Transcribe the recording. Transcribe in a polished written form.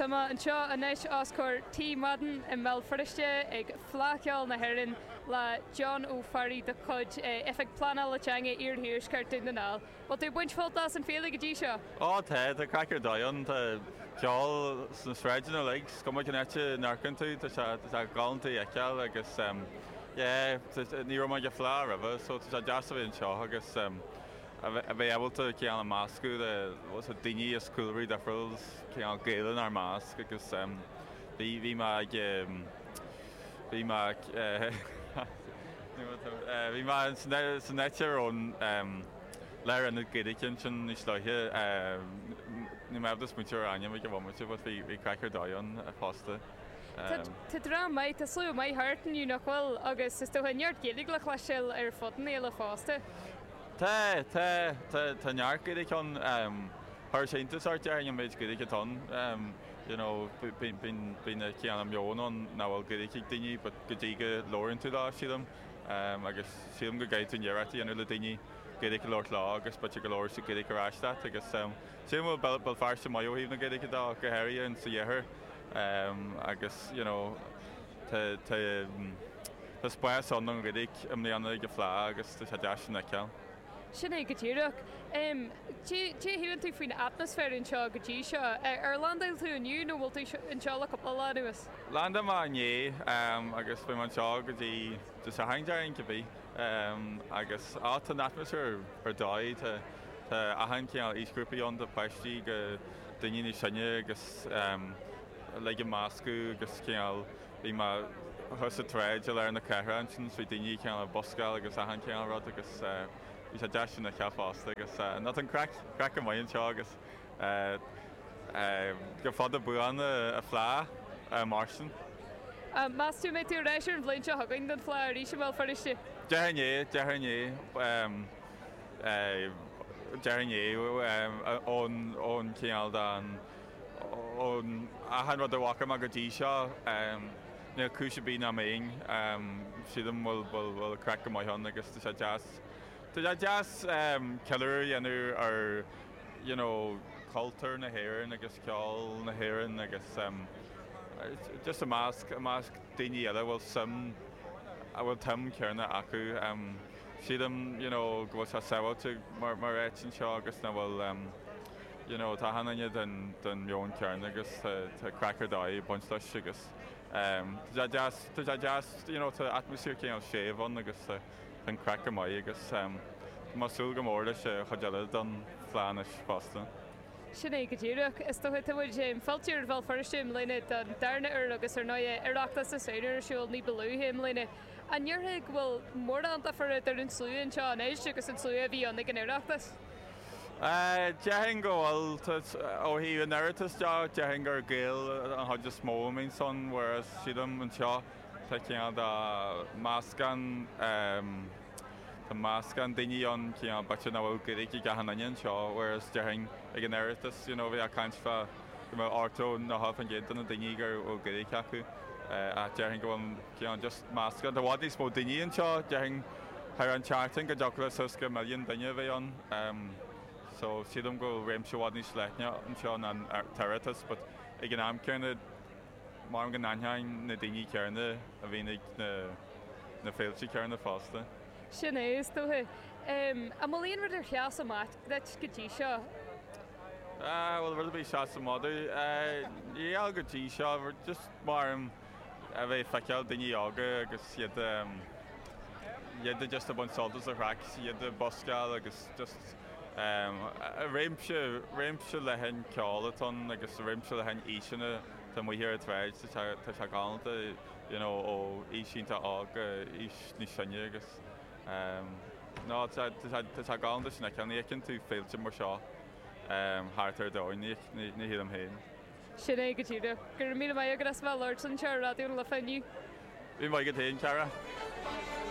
Tama an seo anéis oscóir Tí Madan in Mel Friiste ag flaceáil na haireann le John Ó Farry de Cud ifig planal le teanga iarthíir scartún na nál. Bhil tú buint fóiltas an féla go dtí seo? Tá crackar daon tá ceáil san sráideanna legs go mai connecte narcan tú tá gáanta eiceáil agus ní ra mai go flá rabh so tá deasa bhíon seo agus a bheith abalta ceann an máscú was a daoine a scoúirí de frills ceann géalann ar másc agus bhí san nete ón leir an gaidircin sin is leithe ní mebdas muútear aine go bhhaite, bud bhí crackar daon a fásta. Tá rá maid tá slú maid hartanú nachhfuil agus is tuhainneart géalaigh le chluisil ar fodan éile fásta. Tá near gaidircin thir séntas artear an méid gaidircin bína ceann am meónán náhfuil gaidirigh daoine, go dtí go leorann tú dá siadam agus siadam go gaiith túnéiretí anú le daoine gaidirigh leir lá agus bute go leir sú gaidirigh aráisteat agus siadam bhfuil bal fearsta maióíomh na gaidirigh dá go héirí an sa dhéair agus tá spáir son an gaidirigh am líana go flá agus tá deasan na ceann. Sinna go dtíireach. Tí hiann tú faoin atmosfér in seo go dtí seo. Ar landail tú aniu nó bhfuil tú in seo le coppla lánuas? Landa má né agus bfuim an seo go dtí sa haintearing go bhí agus áta atmosfér ar dáid tá ahan ceann ísgrúpaíon de pleistí go daoine sinne agus le go máscú agus ceann bhí má thus a tréid le ar na ceithreáin sin faoi daoine ceann a boscail agus ahan ceann rud agus is a deisi na ceafásta agus ná an crack an maon seo agus go fád a buanna a phlá marsin. Más tú méid tú réisir an bléinte thugainn den phlá a ríise bhfuil fariste? Dearné ón céal dan ón ahan rud a bhacha a go dtí seo ní cúise bí na méing siadam bhfuil crack an maithán agus tá jazz. Tá jazz ceir dhéanú ar cultúr na hhéireann agus ceáil na hhéireann agus just a másc daoine eile bhfuil sim a bhfuil tim cearna acu siadam go bhfuil sa saoilte mar éit seo agus na bhfuil tá hanaine den meon cearna agus tá crackar daí buint leis agus tá jazz tá atmosfér céann séomhán agus an crackar mai agus masúil go mór leis chudeile don phláanis fásta. Sinna go dtíireach is bhfuil feltíir bhil farisiúm líine don darna agus ar 9 arachtas sa séidir siúil ní beluúhéim líine. An dhearthaigh bhfuil mór an far ar an slúin seo an éiste agus an slú a bhí an ag an arachtas? Dehan go bhfuil ó hí an airtas dehan gur géal an chuide smó mé son whereas siadam an seo tá ceann máscan tá máscan daoine an ceann bate na bhfuil gaidirigh gahananaon seo whereas dehan ag an airtas bhí a caiintfa go ártó na hafan géan na daoine gur ó gaidirigh acu a dehan go bhfuil ceann just máscan tá bhád níos mó daoine an seo dehan ar an charting go deachla susca milliún daoine bheith an so siadam go réimse bhád níos leithne an seo an tarratas, but ag an am cearna mar an antheáin na daoine cearna a bhínig na féiltí cearna fásta. Sin é tóthe. A mlíon rud ar cheas amach leit go dtí seo? Bhfuil rud a bhí seas amádú. Dhéal go dtí seo just mar a bheith feiceáil daoine ága agus iad just a bun soltas a raic iad a boscail agus just réimse le hen ceálatón agus réimse le hen ísina tá muhíar a tréid tá se gáanta ó ísínta ága ís ní sinne agus ná tá gáanta sinna ceannícinn tú féilte mar seo háartar dáinní ní hiad am héin. Sinna go dtíide. Gur mí mai agus bhil Lord san tear radioún le feniu. Bhí mai go héin, Cara.